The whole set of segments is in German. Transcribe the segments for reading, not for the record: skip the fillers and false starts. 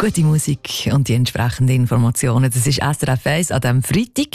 Gute Musik und die entsprechenden Informationen. Das ist SRF 1 an diesem Freitag.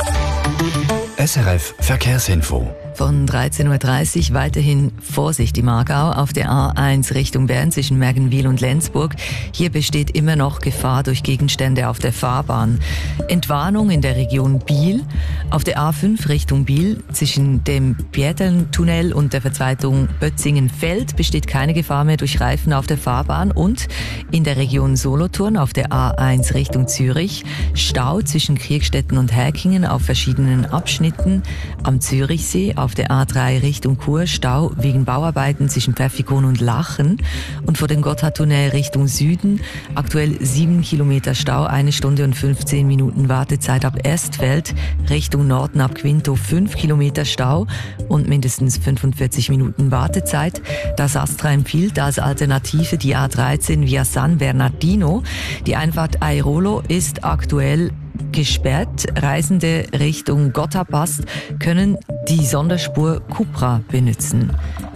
SRF Verkehrsinfo. Von 13.30 Uhr weiterhin Vorsicht im Aargau auf der A1 Richtung Bern zwischen Mergenwil und Lenzburg. Hier besteht immer noch Gefahr durch Gegenstände auf der Fahrbahn. Entwarnung in der Region Biel. Auf der A5 Richtung Biel zwischen dem Pieteln-Tunnel und der Verzweigung Bötzingen-Feld besteht keine Gefahr mehr durch Reifen auf der Fahrbahn. Und in der Region Solothurn auf der A1 Richtung Zürich Stau zwischen Kriegstetten und Häkingen auf verschiedenen Abschnitten. Am Zürichsee auf der A3 Richtung Chur Stau wegen Bauarbeiten zwischen Pfäffikon und Lachen. Und vor dem Gotthardtunnel Richtung Süden aktuell 7 Kilometer Stau, 1 Stunde und 15 Minuten Wartezeit ab Erstfeld. Richtung Norden ab Quinto 5 Kilometer Stau und mindestens 45 Minuten Wartezeit. Das Astra empfiehlt als Alternative die A13 via San Bernardino. Die Einfahrt Airolo ist aktuell gesperrt. Reisende Richtung Gotthardpass können die Sonderspur Cupra benutzen.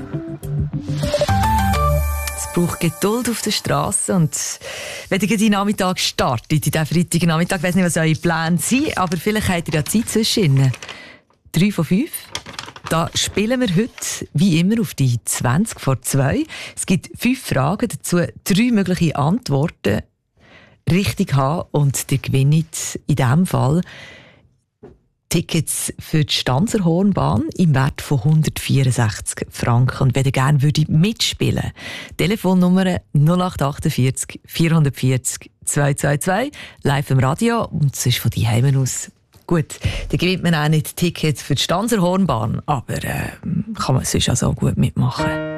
Es braucht Geduld auf der Straße und wenn ihr den Nachmittag startet, in diesem Freitagnachmittag, ich weiss nicht, was eure Pläne sind, aber vielleicht habt ihr ja Zeit zwischen 3 von 5. Da spielen wir heute, wie immer, auf die 20 vor 2. Es gibt 5 Fragen, dazu 3 mögliche Antworten richtig haben und ihr gewinnt in diesem Fall Tickets für die Stanzer Hornbahn im Wert von 164 Franken. Und wenn ihr gerne mitspielen würdet, Telefonnummer 0848 440 222, live im Radio und es ist von daheim aus. Gut, dann gewinnt man auch nicht Tickets für die Stanzer Hornbahn, aber kann man sonst auch so gut mitmachen.